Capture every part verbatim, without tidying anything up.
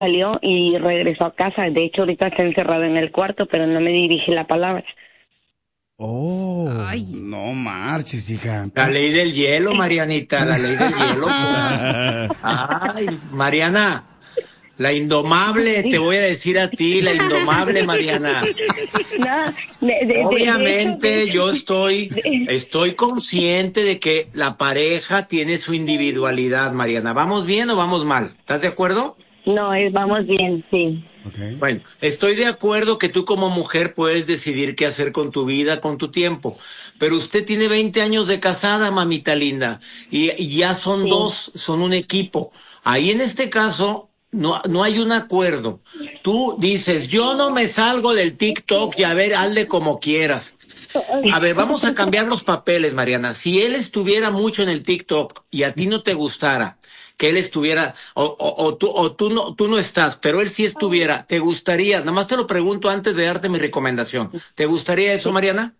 salió y regresó a casa. De hecho, ahorita está encerrado en el cuarto, pero no me dirige la palabra. Oh, Ay. no marches, hija. La ley del hielo, Marianita, la ley del hielo. Ay, Mariana, la indomable, te voy a decir a ti, la indomable, Mariana. No, de, de, Obviamente de hecho, yo estoy, de, estoy consciente de que la pareja tiene su individualidad, Mariana. ¿Vamos bien o vamos mal? ¿Estás de acuerdo? no, es, vamos bien, sí. Okay. Bueno, estoy de acuerdo que tú como mujer puedes decidir qué hacer con tu vida, con tu tiempo, pero usted tiene veinte años de casada, mamita linda, y, y ya son Sí. dos, son un equipo. Ahí en este caso no, no hay un acuerdo. Tú dices, yo no me salgo del TikTok y a ver, hazle como quieras. A ver, vamos a cambiar los papeles, Mariana. Si él estuviera mucho en el TikTok y a ti no te gustara, que él estuviera, o, o, o tú, o tú no, tú no estás, pero él sí estuviera, ¿te gustaría? Nada más te lo pregunto antes de darte mi recomendación. ¿Te gustaría eso, Mariana?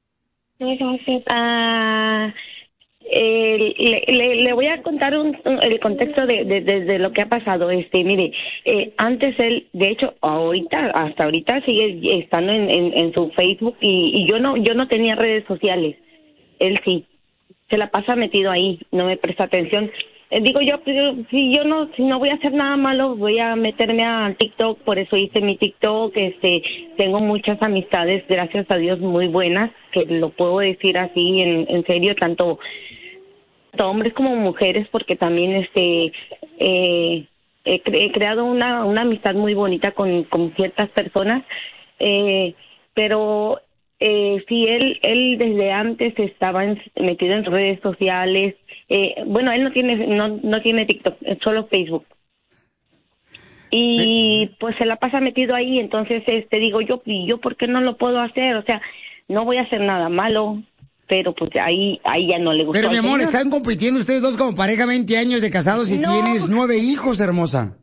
Ah, eh, le, le, le voy a contar un, un- el contexto de, de, de, de lo que ha pasado. Este, mire, eh, antes él, de hecho, ahorita, hasta ahorita sigue estando en, en, en su Facebook y, y yo no, yo no tenía redes sociales. Él sí, se la pasa metido ahí, no me presta atención. Eh, digo yo, pues, yo- si yo no, si no voy a hacer nada malo, voy a meterme a TikTok, por eso hice mi TikTok. Este, tengo muchas amistades, gracias a Dios, muy buenas, que lo puedo decir así en, en serio, tanto, tanto hombres como mujeres, porque también este, eh, he, cre- he creado una, una amistad muy bonita con, con ciertas personas, eh, pero eh, sí, él, él desde antes estaba en- metido en redes sociales. Eh, bueno, él no tiene, no, no tiene TikTok, es solo Facebook. Y pues se la pasa metido ahí, entonces este digo yo, ¿y yo por qué no lo puedo hacer? O sea, no voy a hacer nada malo, pero pues ahí, ahí ya no le gustó. Pero mi al amor, señor. están compitiendo ustedes dos como pareja, veinte años de casados y No. tienes nueve hijos, hermosa.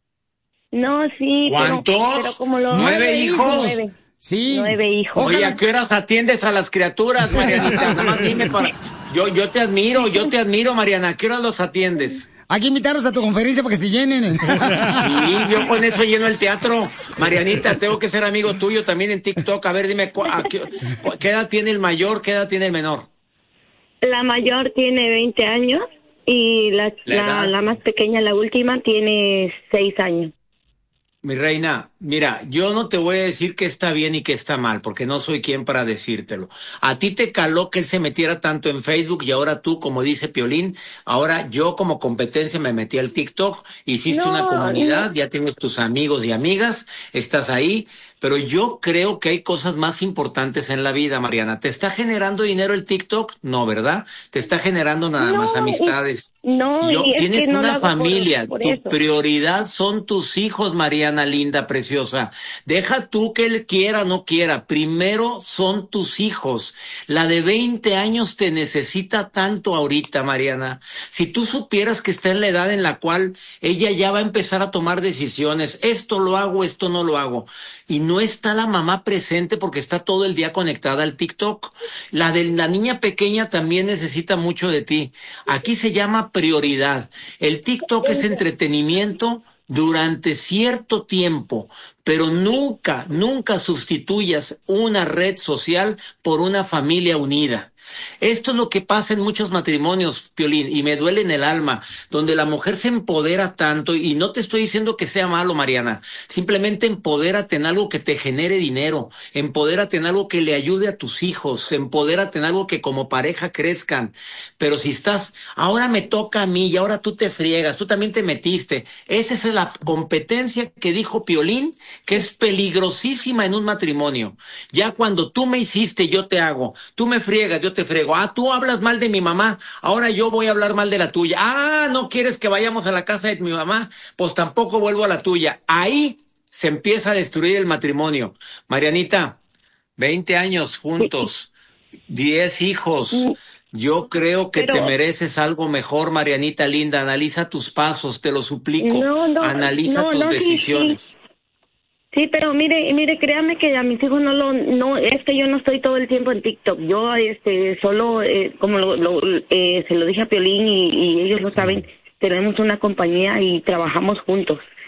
No, sí, pero, ¿Cuántos? pero como lo... ¿Nueve hijos? Nueve. Sí. Nueve hijos. Oye, ¿a qué horas atiendes a las criaturas, Marianita? Nada más dime para... Yo, yo te admiro, yo te admiro, Mariana. ¿A qué horas los atiendes? Hay que invitarlos a tu conferencia para que se llenen. Sí, yo con eso lleno el teatro. Marianita, tengo que ser amigo tuyo también en TikTok. A ver, dime, cu- a qué, cu- ¿qué edad tiene el mayor? ¿Qué edad tiene el menor? La mayor tiene veinte años y la, La la, edad. la más pequeña, la última, tiene seis años. Mi reina, mira, yo no te voy a decir que está bien y que está mal, porque no soy quien para decírtelo. A ti te caló que él se metiera tanto en Facebook y ahora tú, como dice Piolín, ahora yo como competencia me metí al TikTok, hiciste una No, comunidad, no. ya tienes tus amigos y amigas, estás ahí, pero yo creo que hay cosas más importantes en la vida, Mariana. ¿Te está generando dinero el TikTok? No, ¿verdad? Te está generando nada más No, y- amistades. no, Yo, y es que tienes no lo una hago por, familia, por tu eso. prioridad son tus hijos, Mariana linda, preciosa. Deja tú que él quiera o no quiera, primero son tus hijos. La de veinte años te necesita tanto ahorita, Mariana. Si tú supieras que está en la edad en la cual ella ya va a empezar a tomar decisiones, esto lo hago, esto no lo hago, y no está la mamá presente porque está todo el día conectada al TikTok. La de la niña pequeña también necesita mucho de ti. Aquí se llama prioridad. El TikTok es entretenimiento durante cierto tiempo, pero nunca, nunca sustituyas una red social por una familia unida. Esto es lo que pasa en muchos matrimonios, Piolín, y me duele en el alma, donde la mujer se empodera tanto, y no te estoy diciendo que sea malo, Mariana, simplemente empodérate en algo que te genere dinero, empodérate en algo que le ayude a tus hijos, empodérate en algo que como pareja crezcan, pero si estás, ahora me toca a mí y ahora tú te friegas, tú también te metiste, esa es la competencia que dijo Piolín, que es peligrosísima en un matrimonio. Ya cuando tú me hiciste, yo te hago, tú me friegas, yo te frego, ah, tú hablas mal de mi mamá, ahora yo voy a hablar mal de la tuya, ah, no quieres que vayamos a la casa de mi mamá, pues tampoco vuelvo a la tuya. Ahí se empieza a destruir el matrimonio. Marianita, veinte años juntos, diez hijos. Yo creo que te Pero mereces algo mejor, Marianita linda. Analiza tus pasos, te lo suplico. no, no, Analiza no, tus no, sí, sí. decisiones. Sí, pero mire, mire, créame que a mis hijos no lo, no, es que yo no estoy todo el tiempo en TikTok. Yo, este, solo, eh, como lo, lo eh, se lo dije a Piolín y, y ellos lo saben, tenemos una compañía y trabajamos juntos.